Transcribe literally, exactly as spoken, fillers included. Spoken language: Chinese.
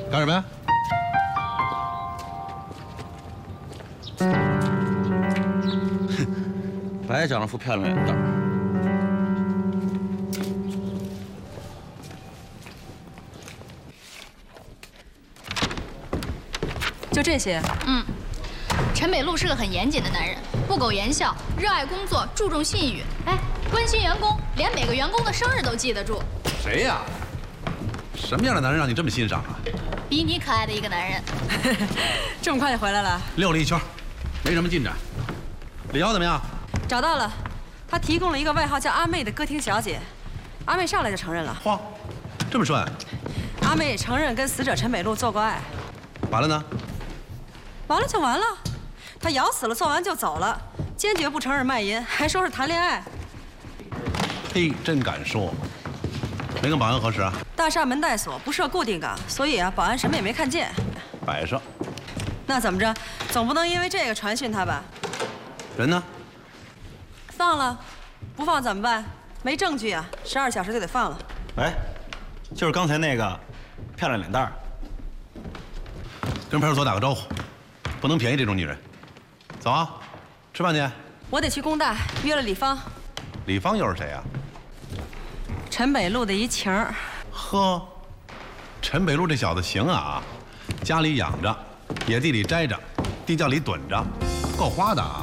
干什么呀？ 哼，白长了副漂亮脸蛋。 就这些？ 嗯。陈北路是个很严谨的男人，不苟言笑，热爱工作，注重信誉。哎，关心员工，连每个员工的生日都记得住。 谁呀？什么样的男人让你这么欣赏啊？ 比你可爱的一个男人。 这么快就回来了？ 溜了一圈，没什么进展。李瑶怎么样？ 找到了，他提供了一个外号叫阿妹的歌厅小姐。阿妹上来就承认了。 嚯，这么顺？ 阿妹也承认跟死者陈北路做过爱。 完了呢？ 完了就完了。他咬死了，做完就走了，坚决不承认卖淫，还说是谈恋爱。 嘿，真敢说！没跟保安核实啊？ 大厦门带锁，不设固定岗，所以啊，保安什么也没看见。 摆设。 那怎么着？总不能因为这个传讯他吧？ 人呢？ 放了，不放怎么办？没证据啊！十二小时就得放了。 喂，就是刚才那个漂亮脸蛋儿。 跟派出所打个招呼，不能便宜这种女人。走啊，吃饭去。 我得去工大，约了李芳。 李芳又是谁啊？ 陈北路的一情儿。 呵，陈北路这小子行啊，家里养着，野地里摘着，地窖里蹲着，够花的啊。